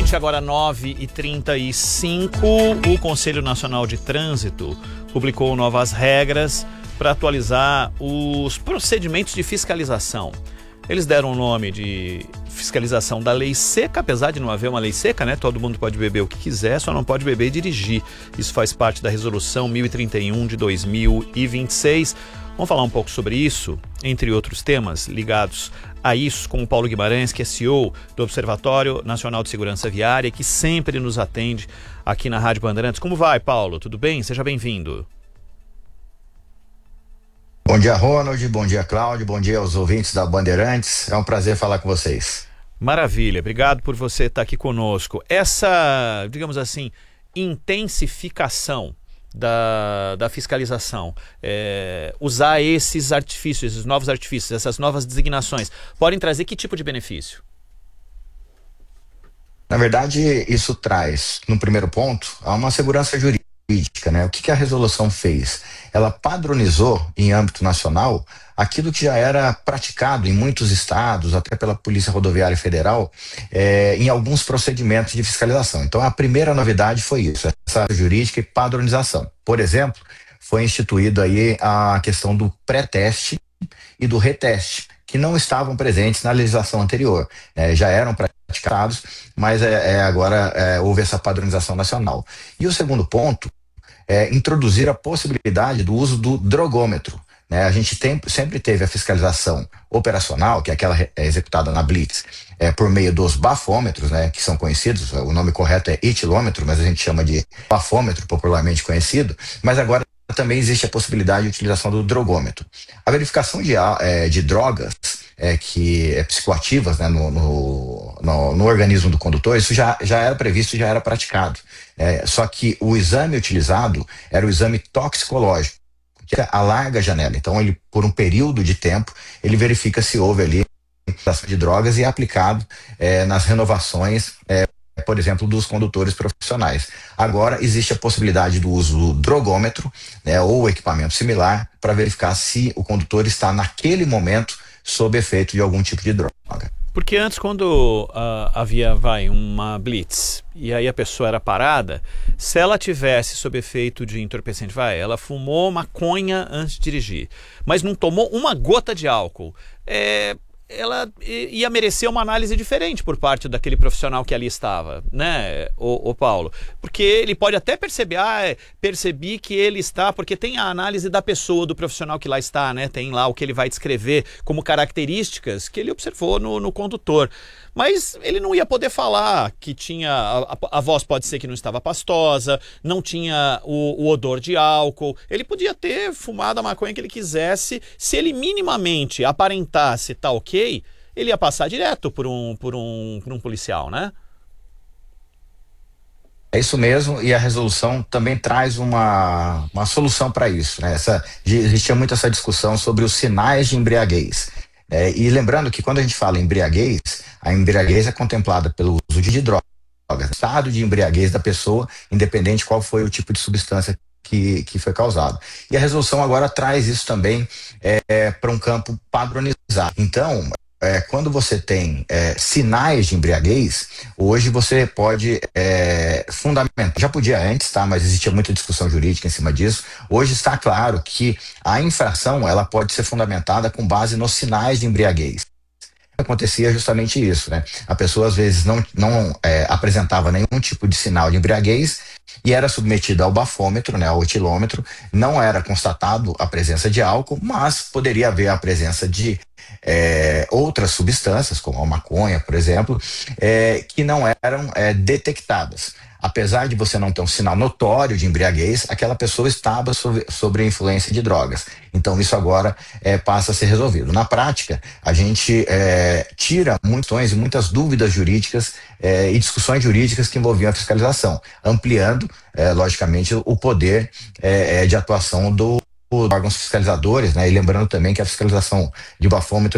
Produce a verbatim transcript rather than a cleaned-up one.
Gente, agora nove e trinta e cinco, o Conselho Nacional de Trânsito publicou novas regras para atualizar os procedimentos de fiscalização. Eles deram o nome de fiscalização da lei seca, apesar de não haver uma lei seca, né? Todo mundo pode beber o que quiser, só não pode beber e dirigir. Isso faz parte da resolução mil e trinta e um de dois mil e vinte e seis. Vamos falar um pouco sobre isso, entre outros temas ligados a isso, com o Paulo Guimarães, que é C E O do Observatório Nacional de Segurança Viária, que sempre nos atende aqui na Rádio Bandeirantes. Como vai, Paulo? Tudo bem? Seja bem-vindo. Bom dia, Ronald. Bom dia, Cláudio. Bom dia aos ouvintes da Bandeirantes. É um prazer falar com vocês. Maravilha. Obrigado por você estar aqui conosco. Essa, digamos assim, intensificação da, da fiscalização, é, usar esses artifícios, esses novos artifícios, essas novas designações, podem trazer que tipo de benefício? Na verdade, isso traz, no primeiro ponto, uma segurança jurídica. Né? O que, que a resolução fez? Ela padronizou em âmbito nacional aquilo que já era praticado em muitos estados, até pela Polícia Rodoviária Federal, é, em alguns procedimentos de fiscalização. Então a primeira novidade foi isso, essa jurídica e padronização. Por exemplo, foi instituído aí a questão do pré-teste e do reteste, que não estavam presentes na legislação anterior, né? Já eram praticados, mas é, é, agora é, houve essa padronização nacional. E o segundo ponto é introduzir a possibilidade do uso do drogômetro, né? A gente tem, sempre teve a fiscalização operacional, que é aquela é, executada na Blitz, é, por meio dos bafômetros, né, que são conhecidos, o nome correto é etilômetro, mas a gente chama de bafômetro, popularmente conhecido, mas agora também existe a possibilidade de utilização do drogômetro. A verificação de, é, de drogas é, que é psicoativas, né, no, no, no, no organismo do condutor, isso já, já era previsto, já era praticado. É, só que o exame utilizado era o exame toxicológico, que é a larga janela. Então, ele, por um período de tempo, ele verifica se houve ali de drogas e é aplicado é, nas renovações, é, por exemplo, dos condutores profissionais. Agora existe a possibilidade do uso do drogômetro, né, ou equipamento similar, para verificar se o condutor está naquele momento sob efeito de algum tipo de droga. Porque antes, quando uh, havia, vai, uma blitz, e aí a pessoa era parada, se ela tivesse sob efeito de entorpecente, vai, ela fumou maconha antes de dirigir, mas não tomou uma gota de álcool, é... ela ia merecer uma análise diferente por parte daquele profissional que ali estava, né, o, o Paulo? Porque ele pode até perceber, ah, percebi que ele está, porque tem a análise da pessoa, do profissional que lá está, né, tem lá o que ele vai descrever como características que ele observou no, no condutor. Mas ele não ia poder falar que tinha, a, a voz pode ser que não estava pastosa, não tinha o, o odor de álcool, ele podia ter fumado a maconha que ele quisesse, se ele minimamente aparentasse tá ok, ele ia passar direto por um, por um, por um policial, né? É isso mesmo, e a resolução também traz uma, uma solução para isso, né? Essa, existia muito essa discussão sobre os sinais de embriaguez. É, e lembrando que quando a gente fala em embriaguez, a embriaguez é contemplada pelo uso de drogas, estado de embriaguez da pessoa, independente qual foi o tipo de substância que, que foi causado. E a resolução agora traz isso também é, para um campo padronizado. Então, é, quando você tem é, sinais de embriaguez, hoje você pode é, fundamentar, já podia antes, tá? Mas existia muita discussão jurídica em cima disso. Hoje está claro que a infração ela pode ser fundamentada com base nos sinais de embriaguez. Acontecia justamente isso, né? A pessoa às vezes não, não é, apresentava nenhum tipo de sinal de embriaguez e era submetida ao bafômetro, né, ao etilômetro, não era constatado a presença de álcool, mas poderia haver a presença de é, outras substâncias, como a maconha, por exemplo, é, que não eram é, detectadas. Apesar de você não ter um sinal notório de embriaguez, aquela pessoa estava sobre, sobre a influência de drogas. Então isso agora é, passa a ser resolvido. Na prática, a gente é, tira muitas, muitas dúvidas jurídicas é, e discussões jurídicas que envolviam a fiscalização, ampliando, é, logicamente, o poder é, de atuação do, dos órgãos fiscalizadores, né? E lembrando também que a fiscalização de bafômetro